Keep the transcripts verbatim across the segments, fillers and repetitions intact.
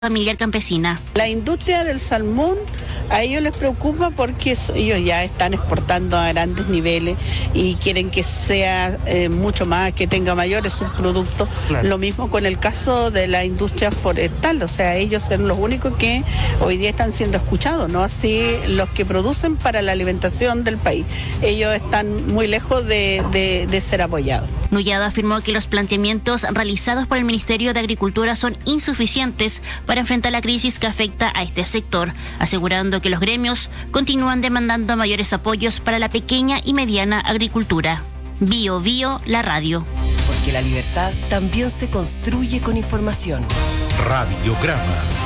familiar campesina. La industria del salmón a ellos les preocupa porque ellos ya están exportando a grandes niveles y quieren que sea eh, mucho más, que tenga mayores subproductos. Claro. Lo mismo con el caso de la industria forestal, o sea, ellos son los únicos que hoy día están siendo escuchados, no así los que producen para la alimentación del país. Ellos están muy lejos de, de, de ser apoyados. Nullado afirmó que los planteamientos realizados por el Ministerio de Agricultura son insuficientes para enfrentar la crisis que afecta a este sector, asegurando que los gremios continúan demandando mayores apoyos para la pequeña y mediana agricultura. Bio Bio, la radio. Porque la libertad también se construye con información. Radiograma.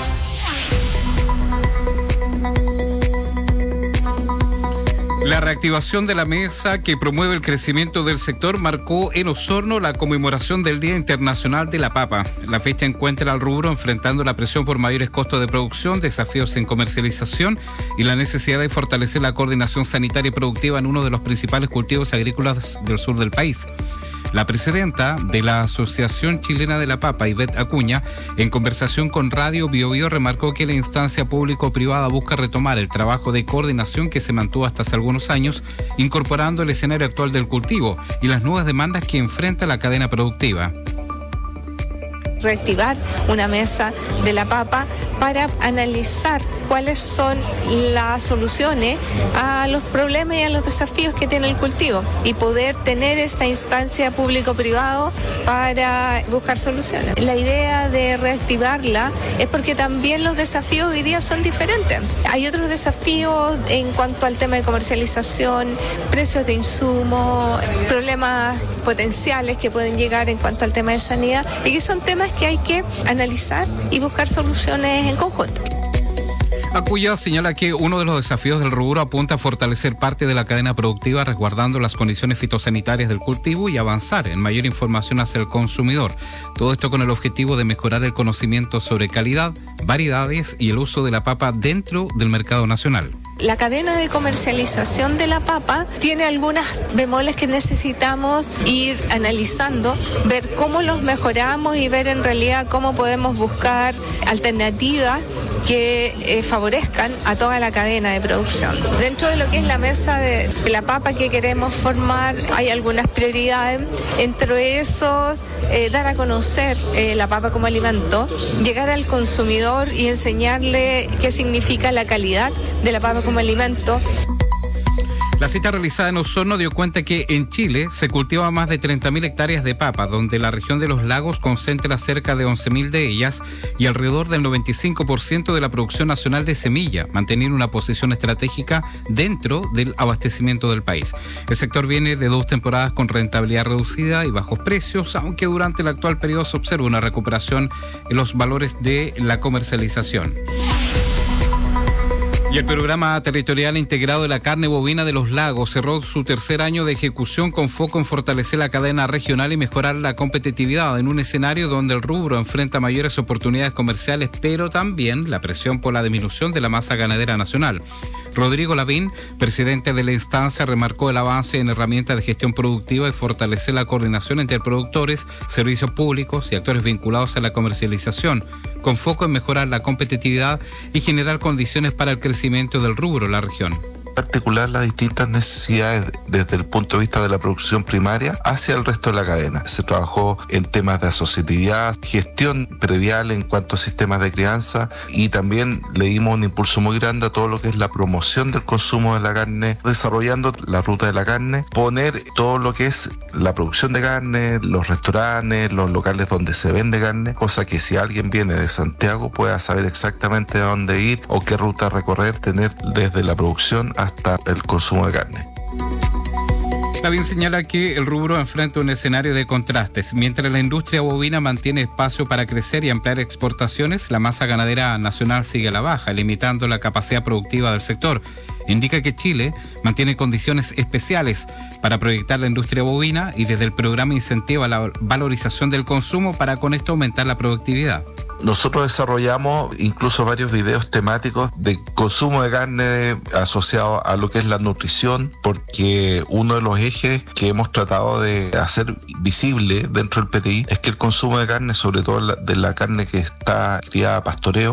La reactivación de la mesa que promueve el crecimiento del sector marcó en Osorno la conmemoración del Día Internacional de la Papa. La fecha encuentra al rubro enfrentando la presión por mayores costos de producción, desafíos en comercialización y la necesidad de fortalecer la coordinación sanitaria y productiva en uno de los principales cultivos agrícolas del sur del país. La presidenta de la Asociación Chilena de la Papa, Ivette Acuña, en conversación con Radio Bio Bio, remarcó que la instancia público-privada busca retomar el trabajo de coordinación que se mantuvo hasta hace algunos años, incorporando el escenario actual del cultivo y las nuevas demandas que enfrenta la cadena productiva. Reactivar una mesa de la papa para analizar cuáles son las soluciones a los problemas y a los desafíos que tiene el cultivo y poder tener esta instancia público-privado para buscar soluciones. La idea de reactivarla es porque también los desafíos hoy día son diferentes. Hay otros desafíos en cuanto al tema de comercialización, precios de insumos, problemas potenciales que pueden llegar en cuanto al tema de sanidad y que son temas que hay que analizar y buscar soluciones en conjunto. Acuña señala que uno de los desafíos del rubro apunta a fortalecer parte de la cadena productiva resguardando las condiciones fitosanitarias del cultivo y avanzar en mayor información hacia el consumidor. Todo esto con el objetivo de mejorar el conocimiento sobre calidad, variedades y el uso de la papa dentro del mercado nacional. La cadena de comercialización de la papa tiene algunas bemoles que necesitamos ir analizando, ver cómo los mejoramos y ver en realidad cómo podemos buscar alternativas que eh, favorezcan a toda la cadena de producción. Dentro de lo que es la mesa de la papa que queremos formar hay algunas prioridades, entre esos eh, dar a conocer eh, la papa como alimento, llegar al consumidor y enseñarle qué significa la calidad de la papa como alimento. La cita realizada en Osorno dio cuenta que en Chile se cultiva más de treinta mil hectáreas de papa, donde la región de los lagos concentra cerca de once mil de ellas y alrededor del noventa y cinco por ciento de la producción nacional de semilla, manteniendo una posición estratégica dentro del abastecimiento del país. El sector viene de dos temporadas con rentabilidad reducida y bajos precios, aunque durante el actual periodo se observa una recuperación en los valores de la comercialización. Y el programa territorial integrado de la carne bovina de los lagos cerró su tercer año de ejecución con foco en fortalecer la cadena regional y mejorar la competitividad en un escenario donde el rubro enfrenta mayores oportunidades comerciales, pero también la presión por la disminución de la masa ganadera nacional. Rodrigo Lavín, presidente de la instancia, remarcó el avance en herramientas de gestión productiva y fortalecer la coordinación entre productores, servicios públicos y actores vinculados a la comercialización, con foco en mejorar la competitividad y generar condiciones para el crecimiento del rubro en la región. Articular las distintas necesidades desde el punto de vista de la producción primaria hacia el resto de la cadena. Se trabajó en temas de asociatividad, gestión predial en cuanto a sistemas de crianza y también le dimos un impulso muy grande a todo lo que es la promoción del consumo de la carne, desarrollando la ruta de la carne, poner todo lo que es la producción de carne, los restaurantes, los locales donde se vende carne, cosa que si alguien viene de Santiago pueda saber exactamente a dónde ir o qué ruta recorrer, tener desde la producción hasta el consumo de carne. Lavín señala que el rubro enfrenta un escenario de contrastes. Mientras la industria bovina mantiene espacio para crecer y ampliar exportaciones, la masa ganadera nacional sigue a la baja, limitando la capacidad productiva del sector. indica que Chile mantiene condiciones especiales para proyectar la industria bovina y desde el programa incentiva la valorización del consumo para con esto aumentar la productividad. Nosotros desarrollamos incluso varios videos temáticos de consumo de carne asociado a lo que es la nutrición, porque uno de los ejes que hemos tratado de hacer visible dentro del P T I es que el consumo de carne, sobre todo de la carne que está criada a pastoreo,